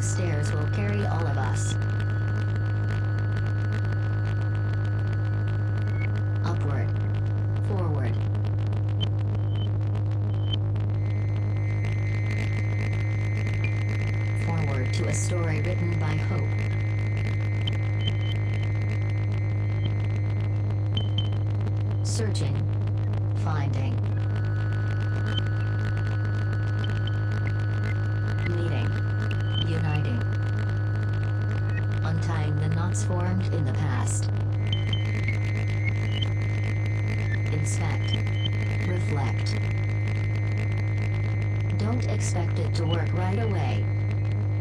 those stairs will carry all of us. Upward. Forward. Forward to a story written by hope. Searching. Finding. Meeting. Uniting. Untying the knots formed in the past. Inspect. Reflect. Don't expect it to work right away.